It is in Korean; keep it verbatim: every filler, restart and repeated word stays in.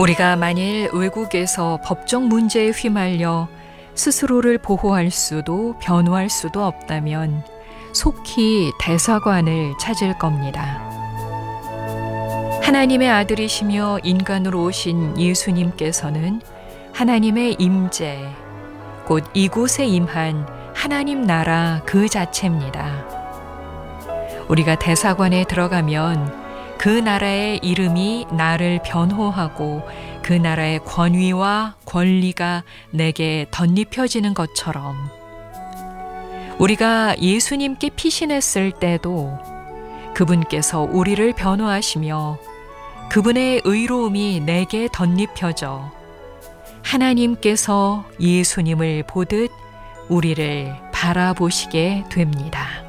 우리가 만일 외국에서 법적 문제에 휘말려 스스로를 보호할 수도 변호할 수도 없다면 속히 대사관을 찾을 겁니다. 하나님의 아들이시며 인간으로 오신 예수님께서는 하나님의 임재, 곧 이곳에 임한 하나님 나라 그 자체입니다. 우리가 대사관에 들어가면 그 나라의 이름이 나를 변호하고 그 나라의 권위와 권리가 내게 덧입혀지는 것처럼 우리가 예수님께 피신했을 때도 그분께서 우리를 변호하시며 그분의 의로움이 내게 덧입혀져 하나님께서 예수님을 보듯 우리를 바라보시게 됩니다.